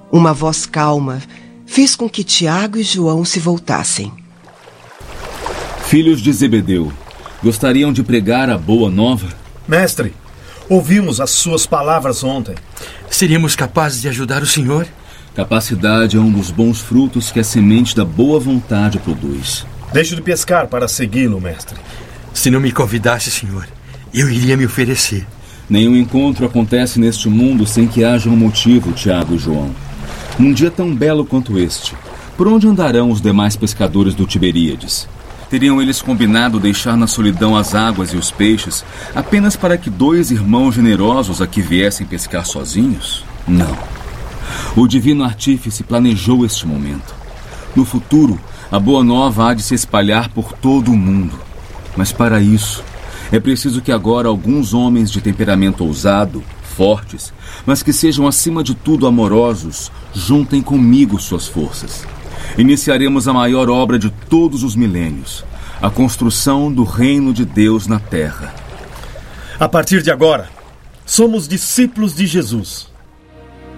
Uma voz calma fez com que Tiago e João se voltassem. Filhos de Zebedeu, gostariam de pregar a boa nova? Mestre, ouvimos as suas palavras ontem. Seríamos capazes de ajudar o senhor? Capacidade é um dos bons frutos que a semente da boa vontade produz. Deixo de pescar para segui-lo, mestre. Se não me convidasse, senhor, eu iria me oferecer. Nenhum encontro acontece neste mundo sem que haja um motivo, Tiago e João. Num dia tão belo quanto este, por onde andarão os demais pescadores do Tiberíades? Teriam eles combinado deixar na solidão as águas e os peixes apenas para que dois irmãos generosos aqui viessem pescar sozinhos? Não. O divino artífice planejou este momento. No futuro, a boa nova há de se espalhar por todo o mundo. Mas para isso, é preciso que agora alguns homens de temperamento ousado, fortes, mas que sejam acima de tudo amorosos, juntem comigo suas forças. Iniciaremos a maior obra de todos os milênios, a construção do reino de Deus na terra. A partir de agora, somos discípulos de Jesus.